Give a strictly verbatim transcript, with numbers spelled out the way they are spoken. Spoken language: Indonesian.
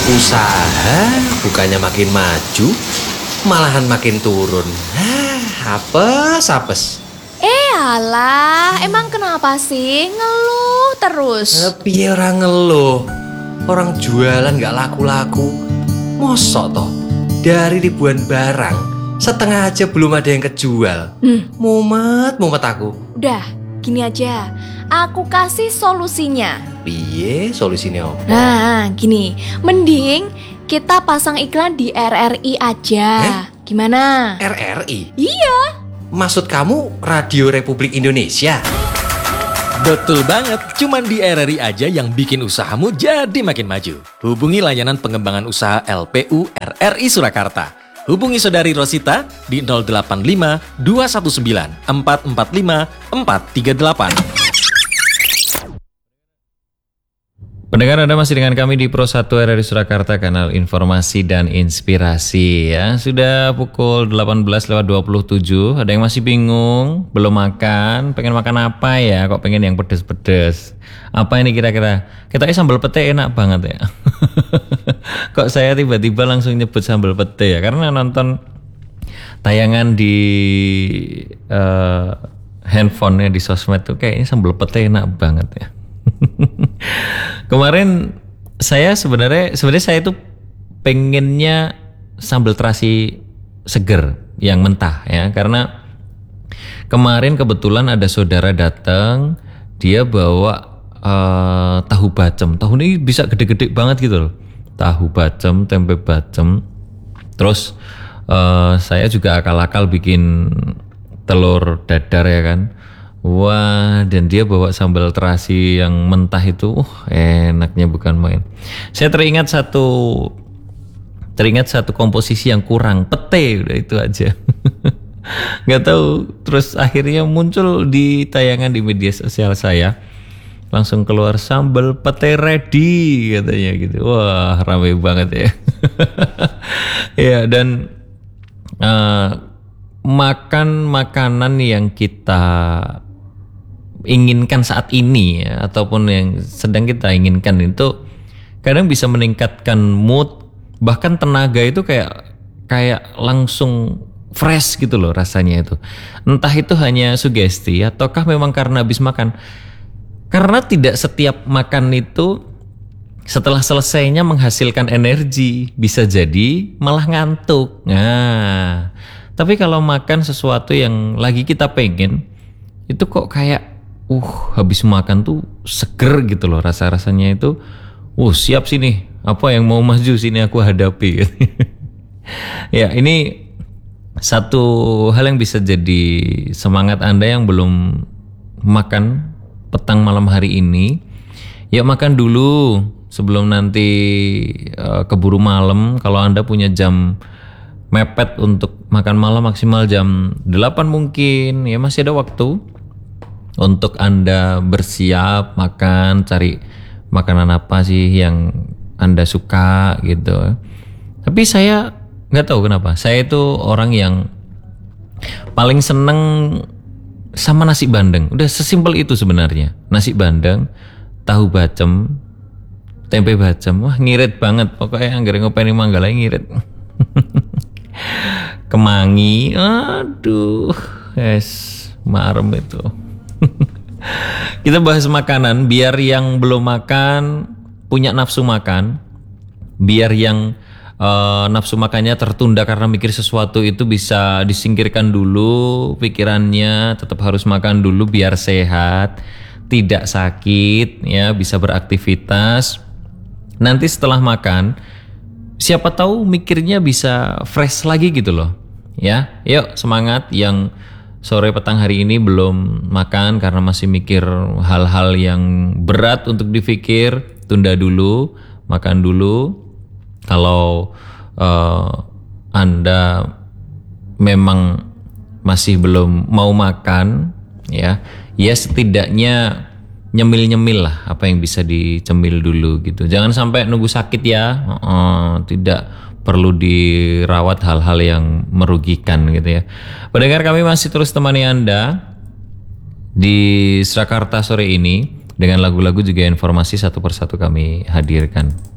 Usaha bukannya makin maju, malahan makin turun. Hah, apes, apes. Eh alah, emang kenapa sih ngeluh terus? Piye orang ngeluh? Orang jualan gak laku-laku. Mosok toh, dari ribuan barang, setengah aja belum ada yang kejual. Hmm. Mumet, mumet aku. Udah, gini aja, aku kasih solusinya. Piye solusinya apa? Nah, gini, mending kita pasang iklan di R R I aja. Eh? Gimana? R R I? Iya. Maksud kamu Radio Republik Indonesia? Betul banget, cuman di R R I aja yang bikin usahamu jadi makin maju. Hubungi layanan pengembangan usaha L P U R R I Surakarta. Hubungi Saudari Rosita di nol delapan lima dua satu sembilan empat empat lima empat tiga delapan. Pendengar, Anda masih dengan kami di Pro satu R R I Surakarta, kanal informasi dan inspirasi ya. Sudah pukul delapan belas lewat dua puluh tujuh. Ada yang masih bingung, belum makan, pengen makan apa ya? Kok pengen yang pedes-pedes? Apa ini kira-kira? Kita sambal pete enak banget ya. Kok saya tiba-tiba langsung nyebut sambal pete ya? Karena nonton tayangan di uh, handphone-nya di sosmed tuh kayaknya sambal pete enak banget ya. Kemarin saya sebenarnya sebenarnya saya tuh pengennya sambal terasi seger yang mentah ya, karena kemarin kebetulan ada saudara datang, dia bawa uh, tahu bacem. Tahu ini bisa gede-gede banget gitu loh. Tahu bacem, tempe bacem. Terus uh, saya juga akal-akal bikin telur dadar ya kan. Wah, dan dia bawa sambal terasi yang mentah itu, uh, enaknya bukan main. Saya teringat satu, teringat satu komposisi yang kurang, pete, udah itu aja. Gak tahu, terus akhirnya muncul di tayangan di media sosial saya, langsung keluar sambal pete ready katanya gitu. Wah, ramai banget ya. Ya, dan uh, makan makanan yang kita inginkan saat ini ya, ataupun yang sedang kita inginkan itu kadang bisa meningkatkan mood, bahkan tenaga itu kayak kayak langsung fresh gitu loh rasanya itu. Entah itu hanya sugesti ataukah memang karena habis makan. Karena tidak setiap makan itu setelah selesainya menghasilkan energi, bisa jadi malah ngantuk. Nah, tapi kalau makan sesuatu yang lagi kita pengen, itu kok kayak uh habis makan tuh seger gitu loh, rasa-rasanya itu uh siap sini, apa yang mau maju sini aku hadapi. Ya, ini satu hal yang bisa jadi semangat Anda yang belum makan petang malam hari ini. Ya, makan dulu sebelum nanti uh, keburu malam. Kalau Anda punya jam mepet untuk makan malam maksimal jam delapan mungkin, ya masih ada waktu untuk Anda bersiap makan, cari makanan apa sih yang Anda suka gitu. Tapi saya nggak tahu kenapa, saya itu orang yang paling seneng sama nasi bandeng. Udah sesimpel itu sebenarnya. Nasi bandeng, tahu bacem, tempe bacem, wah ngirit banget. Pokoknya anggar ngopeni Manggala ngirit. Kemangi, aduh, es marem itu. Kita bahas makanan biar yang belum makan punya nafsu makan, biar yang uh, nafsu makannya tertunda karena mikir sesuatu itu bisa disingkirkan dulu pikirannya, tetap harus makan dulu biar sehat, tidak sakit, ya bisa beraktivitas. Nanti setelah makan, siapa tahu mikirnya bisa fresh lagi gitu loh. Ya, yuk semangat yang sore petang hari ini belum makan karena masih mikir hal-hal yang berat untuk dipikir, tunda dulu, makan dulu. Kalau uh, Anda memang masih belum mau makan, ya, ya setidaknya nyemil-nyemil lah apa yang bisa dicemil dulu gitu. Jangan sampai nunggu sakit ya, uh, tidak perlu dirawat hal-hal yang merugikan gitu ya. Pendengar, kami masih terus temani Anda di Surakarta sore ini dengan lagu-lagu juga informasi satu persatu kami hadirkan.